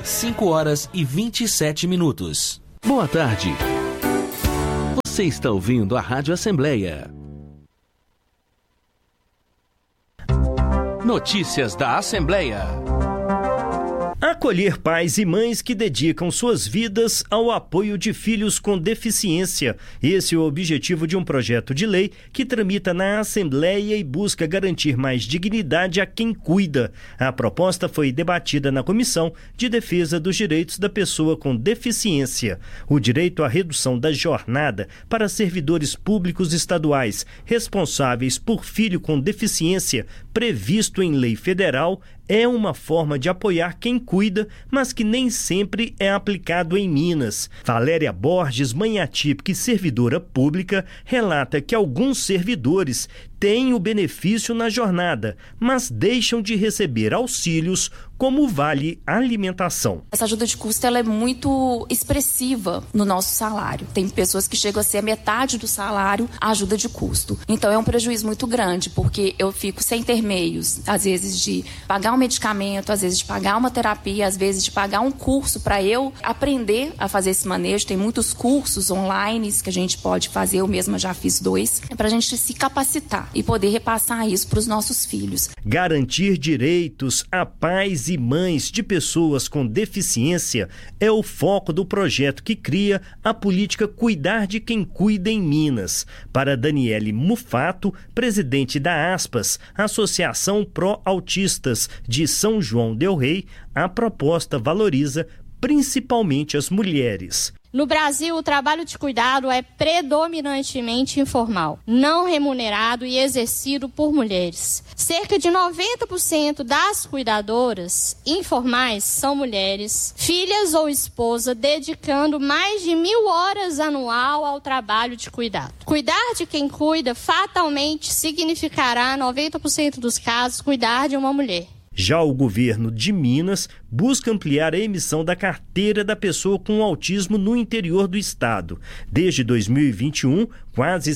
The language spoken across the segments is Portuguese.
5h27. Boa tarde. Você está ouvindo a Rádio Assembleia. Notícias da Assembleia. Acolher pais e mães que dedicam suas vidas ao apoio de filhos com deficiência. Esse é o objetivo de um projeto de lei que tramita na Assembleia e busca garantir mais dignidade a quem cuida. A proposta foi debatida na Comissão de Defesa dos Direitos da Pessoa com Deficiência. O direito à redução da jornada para servidores públicos estaduais responsáveis por filho com deficiência, previsto em lei federal, é uma forma de apoiar quem cuida, mas que nem sempre é aplicado em Minas. Valéria Borges, mãe atípica e servidora pública, relata que alguns servidores têm o benefício na jornada, mas deixam de receber auxílios como o Vale Alimentação. Essa ajuda de custo ela é muito expressiva no nosso salário. Tem pessoas que chegam a ser a metade do salário a ajuda de custo. Então é um prejuízo muito grande, porque eu fico sem ter meios, às vezes de pagar um medicamento, às vezes de pagar uma terapia, às vezes de pagar um curso para eu aprender a fazer esse manejo. Tem muitos cursos online que a gente pode fazer, eu mesma já fiz 2, para a gente se capacitar e poder repassar isso para os nossos filhos. Garantir direitos a pais e mães de pessoas com deficiência é o foco do projeto que cria a política Cuidar de Quem Cuida em Minas. Para Daniele Mufato, presidente da ASPAS, Associação Pró-Autistas de São João del Rei, a proposta valoriza principalmente as mulheres. No Brasil, o trabalho de cuidado é predominantemente informal, não remunerado e exercido por mulheres. Cerca de 90% das cuidadoras informais são mulheres, filhas ou esposa, dedicando mais de 1.000 horas anual ao trabalho de cuidado. Cuidar de quem cuida fatalmente significará, 90% dos casos, cuidar de uma mulher. Já o governo de Minas busca ampliar a emissão da carteira da pessoa com autismo no interior do estado. Desde 2021, quase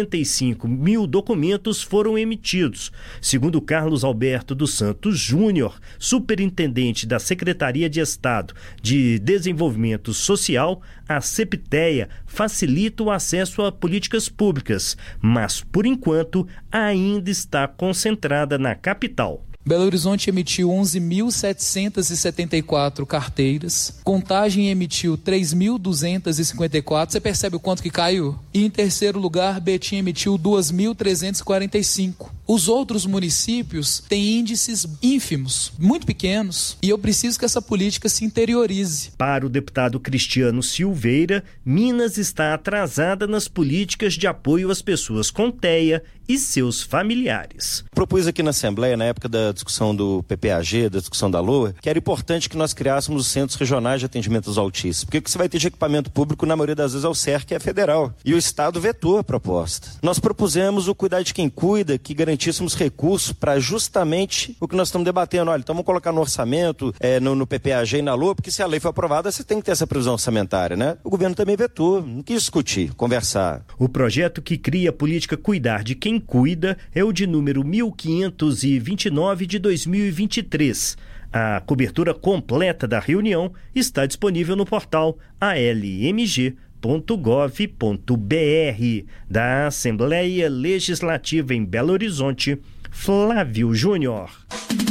65 mil documentos foram emitidos. Segundo Carlos Alberto dos Santos Júnior, superintendente da Secretaria de Estado de Desenvolvimento Social, a CEPTEA facilita o acesso a políticas públicas, mas, por enquanto, ainda está concentrada na capital. Belo Horizonte emitiu 11.774 carteiras, Contagem emitiu 3.254, você percebe o quanto que caiu? E em terceiro lugar, Betim emitiu 2.345. Os outros municípios têm índices ínfimos, muito pequenos, e eu preciso que essa política se interiorize. Para o deputado Cristiano Silveira, Minas está atrasada nas políticas de apoio às pessoas com TEA e seus familiares. Propus aqui na Assembleia, na época da discussão do PPAG, da discussão da LOA, que era importante que nós criássemos os centros regionais de atendimento aos autistas, porque o que você vai ter de equipamento público, na maioria das vezes, é o CER, que é federal, e o Estado vetou a proposta. Nós propusemos o Cuidar de Quem Cuida, que garantíssemos recursos para justamente o que nós estamos debatendo. Olha, então vamos colocar no orçamento, no PPAG e na LOA, porque se a lei for aprovada, você tem que ter essa previsão orçamentária, né? O governo também vetou, não quis discutir, conversar. O projeto que cria a política Cuidar de Quem Cuida é o de número 1529 de 2023. A cobertura completa da reunião está disponível no portal almg.gov.br. Da Assembleia Legislativa em Belo Horizonte, Flávio Júnior.